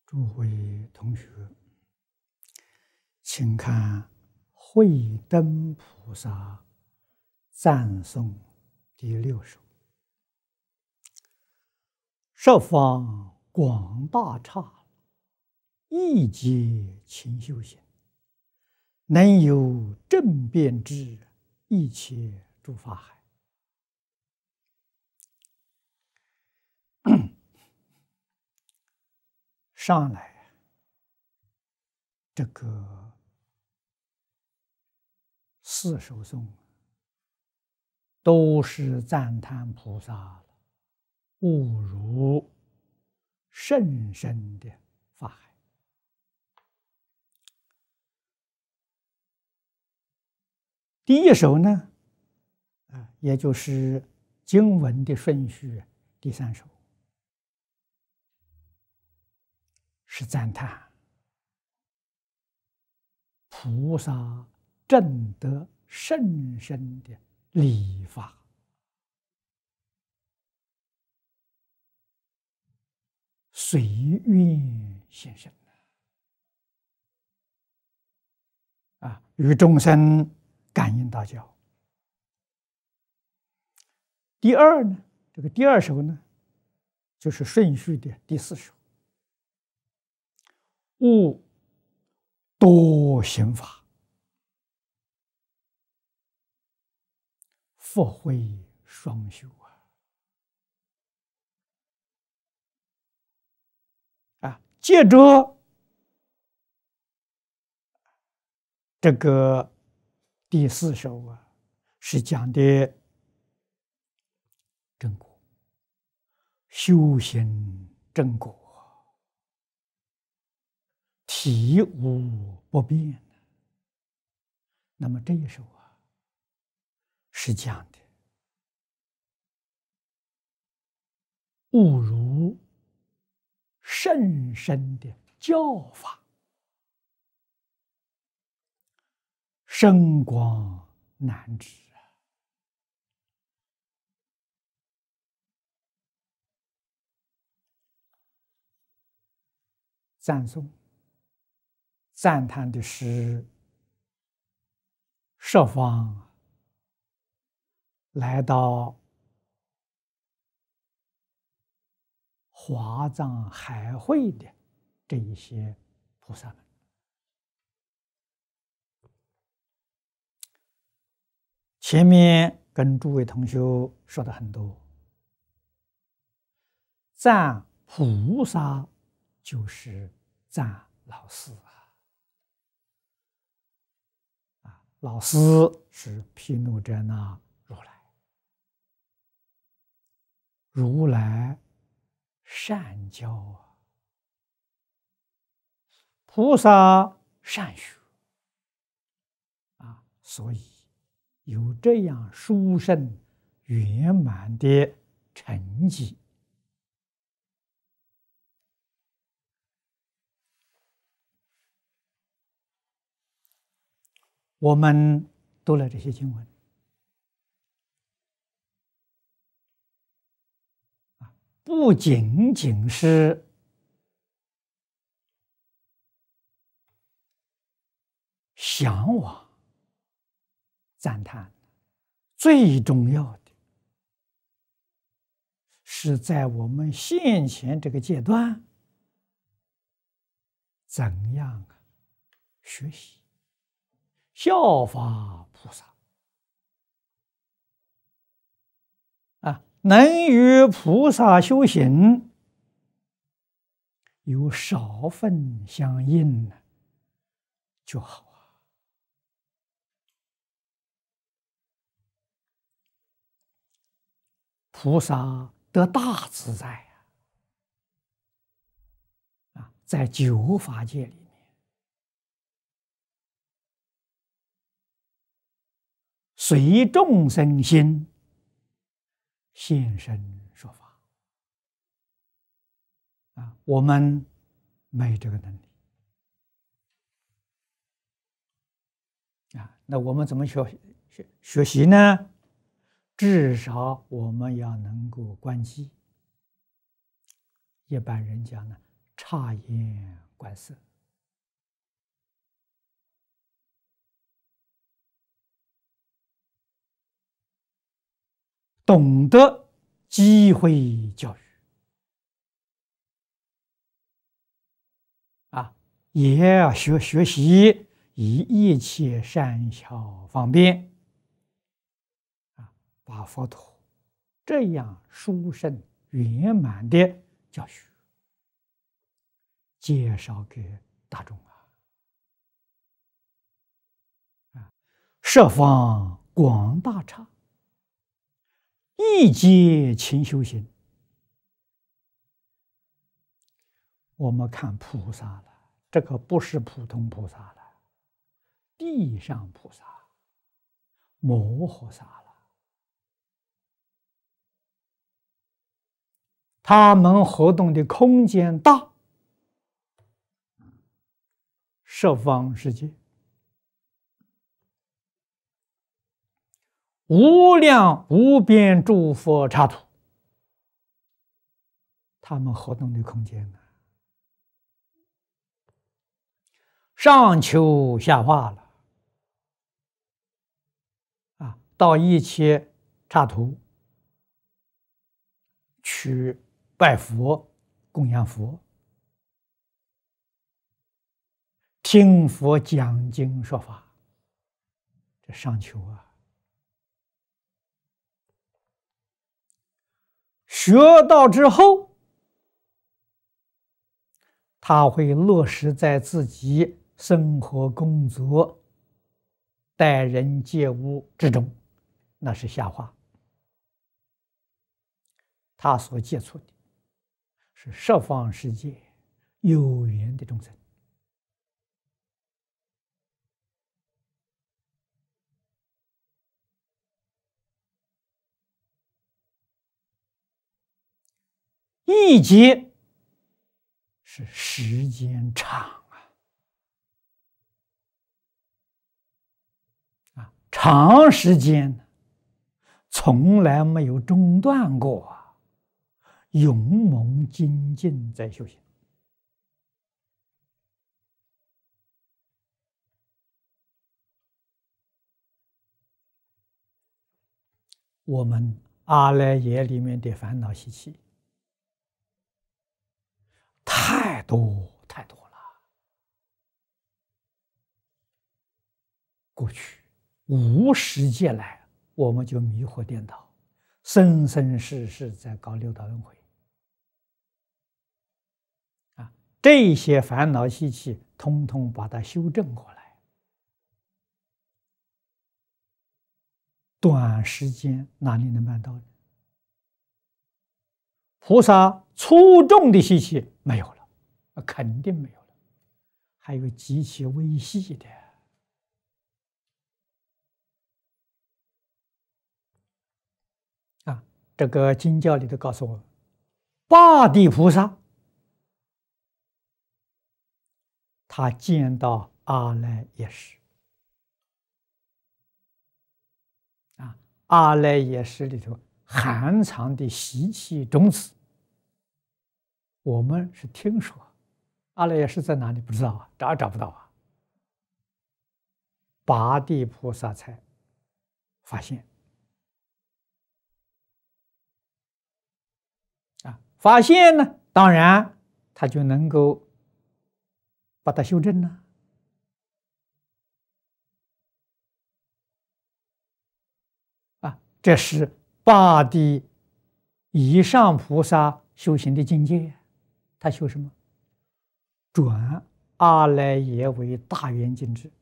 诸位同学，请看慧灯菩萨赞颂第6首：十方广大刹，一劫勤修行，能有正遍知一切诸法海。上来这个4首颂都是赞叹菩萨悟入甚深的法海。第1首呢，也就是经文的顺序，第3首是赞叹菩萨证得甚深的理法，随愿现身与众生感应道交。第2呢，这个第2首呢，就是顺序的第4首，悟多行法，佛慧双修接着这个第4首是讲的正果，修行正果，体无不变。那么这一首是讲的悟入甚深的教法，深广难知赞颂赞叹的是十方来到华藏海会的这一些菩萨们。前面跟诸位同学说的很多，赞菩萨就是赞老师老师是毗卢遮那如来，如来善教菩萨善学所以有这样殊胜圆满的成绩。我们读了这些经文不仅仅是向往赞叹，最重要的是在我们现前这个阶段怎样学习效法菩萨能与菩萨修行有少分相应就好菩萨得大自在在9法界里面，随众生心现身说法我们没这个能力那我们怎么学习呢？至少我们要能够观机，一般人讲呢， 察言观色，懂得机会教育啊，也要学习以一切善巧方便啊，把佛陀这样殊胜圆满的教学介绍给大众设方广大刹，一切勤修行。我们看菩萨了，这个不是普通菩萨了，地上菩萨、摩诃萨了，他们活动的空间大，十方世界无量无边诸佛刹土，他们活动的空间呢，上求下化了啊，到一切刹土去拜佛、供养佛、听佛讲经说法，这上求啊。学到之后，他会落实在自己生活、工作、待人接物之中，那是下化。他所接触的是十方世界有缘的众生。一劫是时间长长时间从来没有中断过勇猛精进在修行。我们阿赖耶里面的烦恼习气太多太多了，过去无始劫来，我们就迷惑颠倒，生生世世在搞六道轮回这些烦恼习气通通把它修正过来，短时间哪里能办到呢？菩萨粗重的习气没有了，肯定没有了，还有极其微细的这个经教里头告诉我们，八地菩萨他见到阿赖耶识阿赖耶识里头含藏的习气种子，我们是听说，阿赖耶识在哪里不知道找也找不到八地菩萨才发现发现呢，当然他就能够把它修正了这是八地以上菩萨修行的境界。他修什么？转阿赖耶为大圆镜智，